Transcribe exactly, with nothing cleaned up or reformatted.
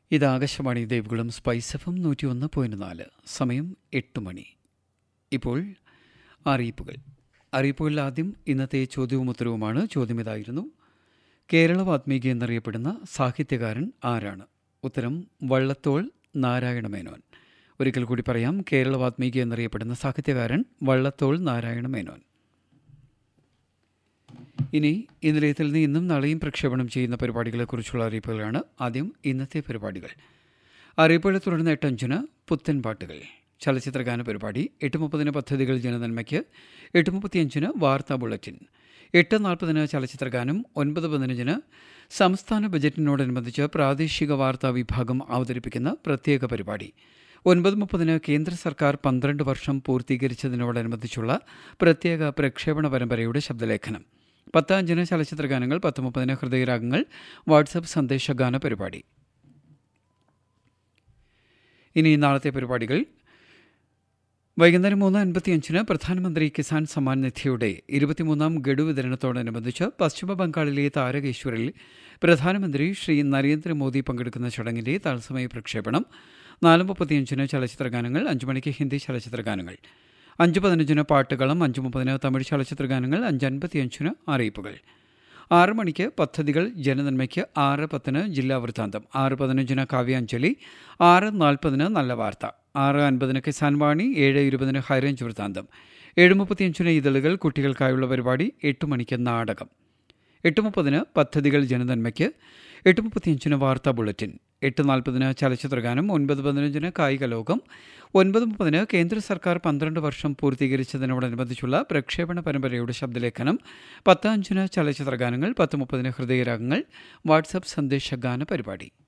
ഇത് Akashvani Devikulam spice F M നൂറ്റി ഒന്ന് പോയിന്റ് നാല്. സമയം എട്ട് മണി. ഇപ്പോൾ അറിയിപ്പുകൾ. അറിയിപ്പുകളിൽ ആദ്യം ഇന്നത്തെ ചോദ്യവും ഉത്തരവുമാണ്. ചോദ്യം ഇതായിരുന്നു: കേരള വാത്മീകി എന്നറിയപ്പെടുന്ന സാഹിത്യകാരൻ ആരാണ്? ഉത്തരം വള്ളത്തോൾ നാരായണ മേനോൻ. ഒരിക്കൽ കൂടി പറയാം: കേരള വാത്മീകി എന്നറിയപ്പെടുന്ന സാഹിത്യകാരൻ വള്ളത്തോൾ നാരായണ മേനോൻ. ഇനി ഈ നിലയത്തിൽ നിന്ന് ഇന്നും നാളെയും പ്രക്ഷേപണം ചെയ്യുന്ന പരിപാടികളെക്കുറിച്ചുള്ള അറിയിപ്പുകളാണ്. ആദ്യം ഇന്നത്തെ പരിപാടികൾ. അറിയിപ്പുകളെ തുടർന്ന് എട്ടഞ്ചിന് പുത്തൻ പാട്ടുകൾ, ചലച്ചിത്രഗാന പരിപാടി. എട്ട് മുപ്പതിന് പദ്ധതികൾ ജനനന്മയ്ക്ക്. എട്ട് മുപ്പത്തിയഞ്ചിന് വാർത്താ ബുള്ളറ്റിൻ. എട്ട് നാൽപ്പതിന് ചലച്ചിത്രഗാനം. ഒൻപത് പതിനഞ്ചിന് സംസ്ഥാന ബജറ്റിനോടനുബന്ധിച്ച് പ്രാദേശിക വാർത്താ വിഭാഗം അവതരിപ്പിക്കുന്ന പ്രത്യേക പരിപാടി. ഒൻപത് മുപ്പതിന് കേന്ദ്ര സർക്കാർ പന്ത്രണ്ട് വർഷം പൂർത്തീകരിച്ചതിനോടനുബന്ധിച്ചുള്ള പ്രത്യേക പ്രക്ഷേപണ പരമ്പരയുടെ ശബ്ദലേഖനം. പത്ത് അഞ്ചിന് ചലച്ചിത്രഗാനങ്ങൾ. പത്ത് മുപ്പതിന് ഹൃദയരാഗങ്ങൾ വാട്സപ്പ് സന്ദേശഗാന പരിപാടി. ഇനി നാളത്തെ പരിപാടികൾ. വൈകുന്നേരം മൂന്ന് അൻപത്തിയഞ്ചിന് പ്രധാനമന്ത്രി കിസാൻ സമ്മാൻ നിധിയുടെ ഇരുപത്തിമൂന്നാം ഗഡു വിതരണത്തോടനുബന്ധിച്ച് പശ്ചിമ ബംഗാളിലെ താരകേശ്വറിൽ പ്രധാനമന്ത്രി ശ്രീ നരേന്ദ്രമോദി പങ്കെടുക്കുന്ന ചടങ്ങിന്റെ തത്സമയ പ്രക്ഷേപണം. നാല് മുപ്പത്തിയഞ്ചിന് ചലച്ചിത്രഗാനങ്ങൾ. അഞ്ചു മണിക്ക് ഹിന്ദി ചലച്ചിത്രഗാനങ്ങൾ. അഞ്ച് പതിനഞ്ചിന് പാട്ടുകളം. അഞ്ച് മുപ്പതിന് തമിഴ് ചലച്ചിത്രഗാനങ്ങൾ. അഞ്ച് അൻപത്തിയഞ്ചിന് അറിയിപ്പുകൾ. ആറ് മണിക്ക് പദ്ധതികൾ ജനനന്മയ്ക്ക്. ആറ് പത്തിന് ജില്ലാ വൃത്താന്തം. ആറ് പതിനഞ്ചിന് കാവ്യാഞ്ജലി. ആറ് നാൽപ്പതിന് നല്ല വാർത്ത. ആറ് അൻപതിന് കിസാൻ വാണി. ഏഴ് ഇരുപതിന് ഹൈറേഞ്ച് വൃത്താന്തം. ഏഴ് മുപ്പത്തിയഞ്ചിന് ഇതളുകൾ, കുട്ടികൾക്കായുള്ള പരിപാടി. എട്ട് മണിക്ക് നാടകം. എട്ട് മുപ്പതിന് പദ്ധതികൾ ജനനന്മയ്ക്ക്. എട്ട് മുപ്പത്തിയഞ്ചിന് വാർത്താ ബുള്ളറ്റിൻ. എട്ട് നാൽപ്പതിന് ചലച്ചിത്രഗാനം. ഒൻപത് പതിനഞ്ചിന് കായിക ലോകം. ഒൻപത് മുപ്പതിന് കേന്ദ്ര സർക്കാർ പന്ത്രണ്ട് വർഷം പൂർത്തീകരിച്ചതിനോടനുബന്ധിച്ചുള്ള പ്രക്ഷേപണ പരമ്പരയുടെ ശബ്ദലേഖനം. പത്ത് അഞ്ചിന് ചലച്ചിത്രഗാനങ്ങൾ. പത്ത് മുപ്പതിന് ഹൃദയരാഗങ്ങൾ വാട്സപ്പ് സന്ദേശഗാന പരിപാടി.